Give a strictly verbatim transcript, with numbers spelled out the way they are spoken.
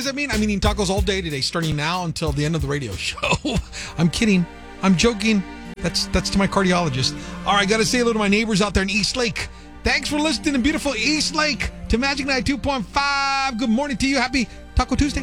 does that mean? I'm eating tacos all day today, starting now until the end of the radio show. I'm kidding. I'm joking. That's that's to my cardiologist. All right, got to say hello to my neighbors out there in East Lake. Thanks for listening to beautiful East Lake to Magic ninety-two point five. Good morning to you. Happy Taco Tuesday.